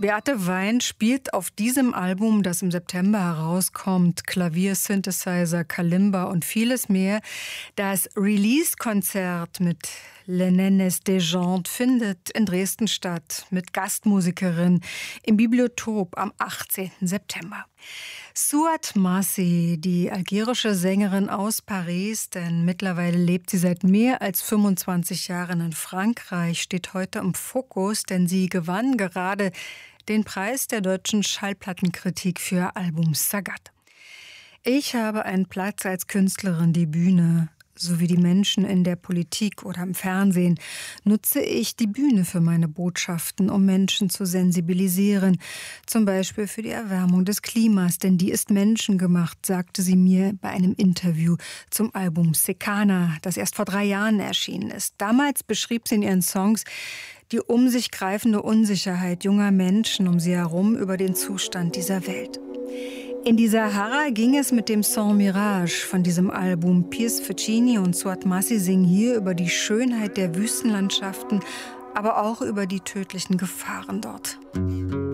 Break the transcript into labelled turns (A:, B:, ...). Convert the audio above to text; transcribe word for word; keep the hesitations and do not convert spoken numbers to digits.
A: Beate Wein spielt auf diesem Album, das im September herauskommt, Klavier, Synthesizer, Kalimba und vieles mehr. Das Release-Konzert mit Les Nenes des Jantes findet in Dresden statt, mit Gastmusikerin im Bibliotop am achtzehnten September. Suad Masih, die algerische Sängerin aus Paris, denn mittlerweile lebt sie seit mehr als fünfundzwanzig Jahren in Frankreich, steht heute im Fokus, denn sie gewann gerade den Preis der deutschen Schallplattenkritik für ihr Album Sagat. Ich habe einen Platz als Künstlerin, die Bühne, sowie die Menschen in der Politik oder im Fernsehen, nutze ich die Bühne für meine Botschaften, um Menschen zu sensibilisieren. Zum Beispiel für die Erwärmung des Klimas, denn die ist menschengemacht, sagte sie mir bei einem Interview zum Album Sekana, das erst vor drei Jahren erschienen ist. Damals beschrieb sie in ihren Songs die um sich greifende Unsicherheit junger Menschen um sie herum über den Zustand dieser Welt. In die Sahara ging es mit dem Song Mirage von diesem Album. Piers Ficini und Suad Masih singen hier über die Schönheit der Wüstenlandschaften, aber auch über die tödlichen Gefahren dort.